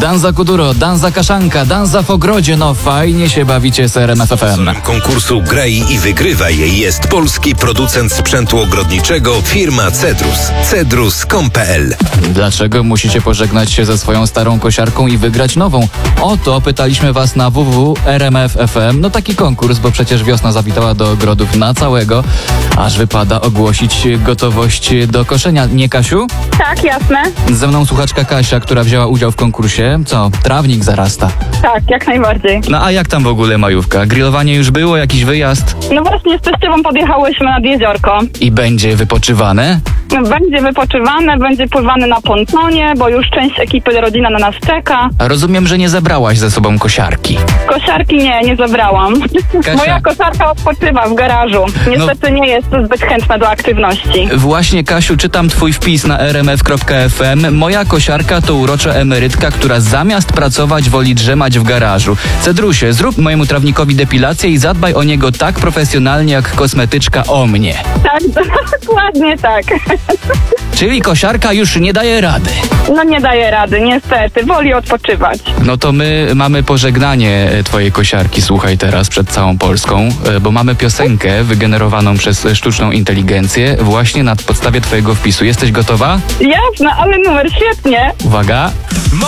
Danza Kuduro, Danza Kaszanka, Danza w ogrodzie. No fajnie się bawicie z RMF FM. Sponsorem konkursu Graj i Wygrywaj jest polski producent sprzętu ogrodniczego firma Cedrus. Cedrus.com.pl. Dlaczego musicie pożegnać się ze swoją starą kosiarką i wygrać nową? O to pytaliśmy was na www.rmf.fm. No taki konkurs, bo przecież wiosna zawitała do ogrodów na całego, aż wypada ogłosić gotowość do koszenia. Nie, Kasiu? Tak, jasne. Ze mną słuchaczka Kasia, która wzięła udział w konkursie. Co? Trawnik zarasta. Tak, jak najbardziej. No a jak tam w ogóle majówka? Grillowanie już było? Jakiś wyjazd? No właśnie z teściową podjechałyśmy nad jeziorko. I będzie wypoczywane? Będzie wypoczywane, będzie pływane na pontonie, bo już część ekipy, rodzina na nas czeka. A rozumiem, że nie zabrałaś ze sobą kosiarki. Kosiarki nie zabrałam. Kasia. Moja kosiarka odpoczywa w garażu. Niestety nie jest zbyt chętna do aktywności. Właśnie, Kasiu, czytam twój wpis na rmf.fm. Moja kosiarka to urocza emerytka, która zamiast pracować woli drzemać w garażu. Cedrusie, zrób mojemu trawnikowi depilację i zadbaj o niego tak profesjonalnie jak kosmetyczka o mnie. Tak, dokładnie tak. Czyli kosiarka już nie daje rady. No nie daje rady, niestety. Woli odpoczywać. No to my mamy pożegnanie twojej kosiarki, słuchaj teraz, przed całą Polską, bo mamy piosenkę wygenerowaną przez sztuczną inteligencję właśnie na podstawie twojego wpisu. Jesteś gotowa? Jasne, ale numer świetnie. Uwaga.